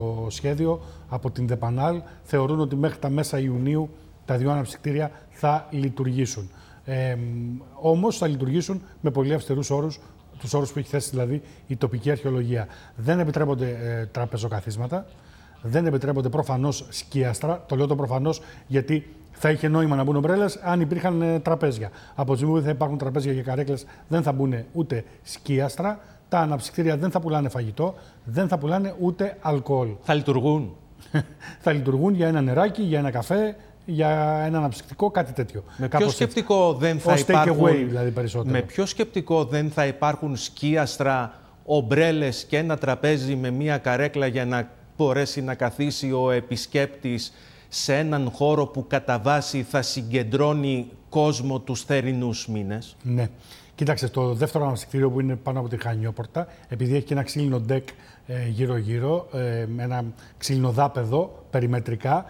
σχέδιο από την ΔΕΠΑΝΑΛ θεωρούν ότι μέχρι τα μέσα Ιουνίου τα δύο αναψυκτήρια θα λειτουργήσουν. Όμως θα λειτουργήσουν με πολύ αυστηρούς όρους, τους όρους που έχει θέσει δηλαδή η τοπική αρχαιολογία. Δεν επιτρέπονται τραπεζοκαθίσματα, δεν επιτρέπονται προφανώς σκίαστρα. Το λέω το προφανώς γιατί θα είχε νόημα να μπουν ομπρέλες αν υπήρχαν τραπέζια. Από τη στιγμή που δεν θα υπάρχουν τραπέζια και καρέκλες, δεν θα μπουν ούτε σκίαστρα. Τα αναψυκτήρια δεν θα πουλάνε φαγητό, δεν θα πουλάνε ούτε αλκοόλ. Θα λειτουργούν. Θα λειτουργούν για ένα νεράκι, για ένα καφέ, για ένα αναψυκτικό, κάτι τέτοιο. Με ποιο σκεπτικό δεν θα υπάρχουν. Away, δηλαδή, περισσότερο. Με ποιο σκεπτικό δεν θα υπάρχουν σκίαστρα, ομπρέλες και ένα τραπέζι με μία καρέκλα για να μπορέσει να καθίσει ο επισκέπτης σε έναν χώρο που κατά βάση θα συγκεντρώνει κόσμο τους θερινούς μήνες. Ναι. Κοίταξε, το δεύτερο αναψυκτήριο που είναι πάνω από τη Χανιόπορτα, επειδή έχει και ένα ξύλινο ντεκ γύρω-γύρω, ένα ξύλινο δάπεδο περιμετρικά,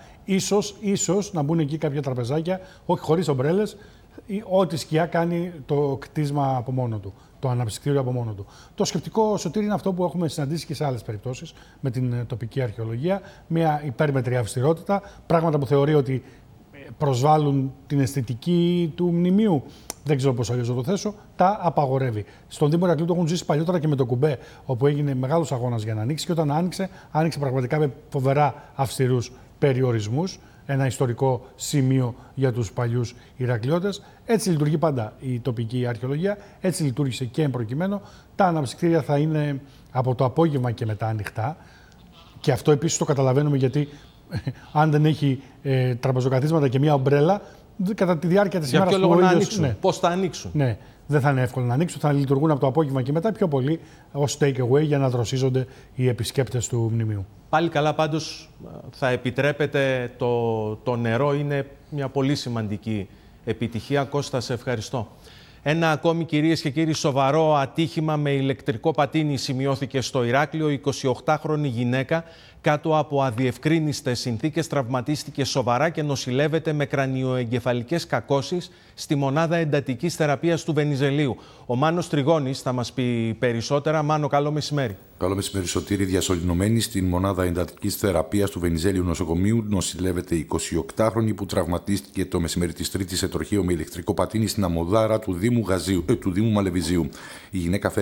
ίσως να μπουν εκεί κάποια τραπεζάκια, όχι χωρίς ομπρέλες, ό,τι σκιά κάνει το κτίσμα από μόνο του, το αναψυκτήριο από μόνο του. Το σκεπτικό, Σωτήρη, είναι αυτό που έχουμε συναντήσει και σε άλλες περιπτώσεις με την τοπική αρχαιολογία, μια υπέρμετρη αυστηρότητα, πράγματα που θεωρεί ότι προσβάλλουν την αισθητική του μνημείου. Δεν ξέρω πώς αλλιώς να το θέσω, τα απαγορεύει. Στον Δήμο Ηρακλείου το έχουν ζήσει παλιότερα και με το Κουμπέ, όπου έγινε μεγάλος αγώνας για να ανοίξει και όταν άνοιξε πραγματικά με φοβερά αυστηρούς περιορισμούς. Ένα ιστορικό σημείο για τους παλιούς Ηρακλειώτες. Έτσι λειτουργεί πάντα η τοπική αρχαιολογία, έτσι λειτουργήσε και εν προκειμένου. Τα αναψυκτήρια θα είναι από το απόγευμα και μετά ανοιχτά. Και αυτό επίσης το καταλαβαίνουμε γιατί αν δεν έχει τραπεζοκαθίσματα και μια ομπρέλα, κατά τη διάρκεια της ημέρας. Για ποιο λόγο να ανοίξουν, ναι. Πώς θα ανοίξουν. Ναι, δεν θα είναι εύκολο να ανοίξουν, θα λειτουργούν από το απόγευμα και μετά πιο πολύ ως take away για να δροσίζονται οι επισκέπτες του μνημείου. Πάλι καλά, πάντως θα επιτρέπετε το νερό, είναι μια πολύ σημαντική επιτυχία. Κώστα, σε ευχαριστώ. Ένα ακόμη, κυρίες και κύριοι, σοβαρό ατύχημα με ηλεκτρικό πατίνι σημειώθηκε στο Ηράκλειο. Η 28χρονη γυναίκα κάτω από αδιευκρίνιστες συνθήκες τραυματίστηκε σοβαρά και νοσηλεύεται με κρανιοεγκεφαλικές κακώσεις στη μονάδα εντατικής θεραπείας του Βενιζελίου. Ο Μάνος Τριγώνης θα μας πει περισσότερα. Μάνο, καλό μεσημέρι. Καλό μεσημέρι, Σωτήρη. Διασωληνωμένη στην μονάδα εντατικής θεραπείας του Βενιζέλιου νοσοκομείου νοσηλεύεται η 28χρονη που τραυματίστηκε το μεσημέρι της Τρίτης σε τροχαίο με ηλεκτρικό πατίνι στην Αμμοδάρα του Δήμου Μαλεβιζίου. Η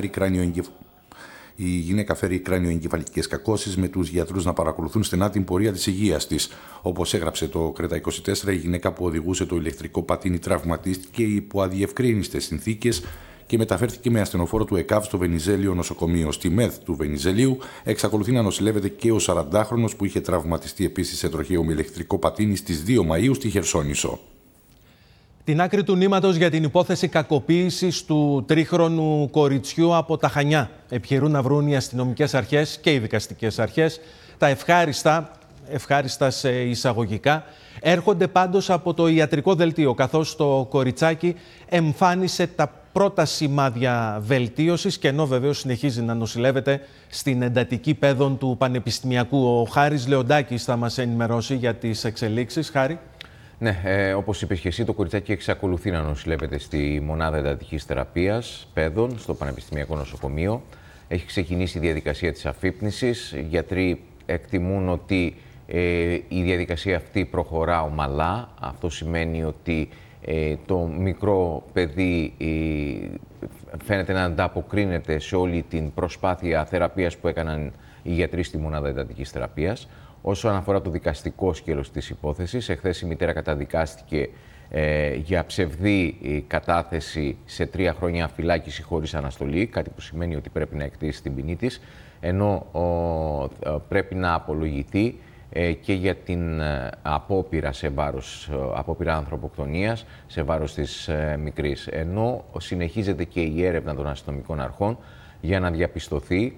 γυναίκα φέρει κρανιοεγκεφαλικές κακώσεις με τους γιατρούς να παρακολουθούν στενά την πορεία της υγείας της. Όπως έγραψε το Κρέτα 24, η γυναίκα που οδηγούσε το ηλεκτρικό πατίνι τραυματίστηκε υπό αδιευκρίνιστες συνθήκες και μεταφέρθηκε με ασθενοφόρο του ΕΚΑΒ στο Βενιζέλιο νοσοκομείο. Στη ΜΕΘ του Βενιζελίου εξακολουθεί να νοσηλεύεται και ο 40χρονος που είχε τραυματιστεί επίσης σε τροχαίο με ηλεκτρικό πατίνι στις 2 Μαΐου στη Χερσόνησο. Την άκρη του νήματος για την υπόθεση κακοποίησης του τρίχρονου κοριτσιού από τα Χανιά επιχειρούν να βρουν οι αστυνομικές αρχές και οι δικαστικές αρχές. Τα ευχάριστα σε εισαγωγικά, έρχονται πάντως από το ιατρικό δελτίο, καθώς το κοριτσάκι εμφάνισε τα πρώτα σημάδια βελτίωσης και ενώ βεβαίως συνεχίζει να νοσηλεύεται στην εντατική παιδών του Πανεπιστημιακού. Ο Χάρης Λεοντάκης θα μας ενημερώσει για τις εξελίξεις. Χάρη. Ναι, όπως είπες και εσύ, το κοριτσάκι εξακολουθεί να νοσηλεύεται στη μονάδα εντατικής θεραπείας παιδών στο Πανεπιστημιακό Νοσοκομείο. Έχει ξεκινήσει η διαδικασία της αφύπνισης. Οι γιατροί εκτιμούν ότι η διαδικασία αυτή προχωρά ομαλά. Αυτό σημαίνει ότι το μικρό παιδί φαίνεται να ανταποκρίνεται σε όλη την προσπάθεια θεραπείας που έκαναν οι γιατροί στη μονάδα εντατικής θεραπείας. Όσον αφορά το δικαστικό σκέλος της υπόθεσης, εχθές η μητέρα καταδικάστηκε για ψευδή κατάθεση σε 3 χρόνια φυλάκιση χωρίς αναστολή, κάτι που σημαίνει ότι πρέπει να εκτίσει την ποινή της, ενώ πρέπει να απολογηθεί και για την απόπειρα απόπειρα ανθρωποκτονίας σε βάρος της μικρής. Ενώ συνεχίζεται και η έρευνα των αστυνομικών αρχών για να διαπιστωθεί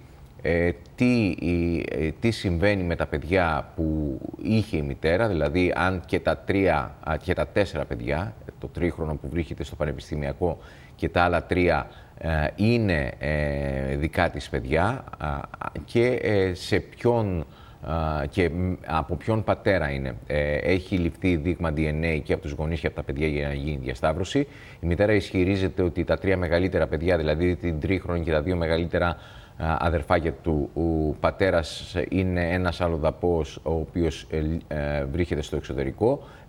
τι συμβαίνει με τα παιδιά που είχε η μητέρα, δηλαδή αν και τα 4 παιδιά, το τρίχρονο που βρίσκεται στο Πανεπιστημιακό και τα άλλα 3 είναι δικά της παιδιά και σε ποιον και από ποιον πατέρα είναι. Έχει ληφθεί δείγμα DNA και από τους γονείς και από τα παιδιά για να γίνει διασταύρωση. Η μητέρα ισχυρίζεται ότι τα 3 μεγαλύτερα παιδιά, δηλαδή την τρίχρονη και τα 2 μεγαλύτερα, αδερφάκια του. Ο πατέρας είναι ένας αλλοδαπός, ο οποίος βρίσκεται στο εξωτερικό.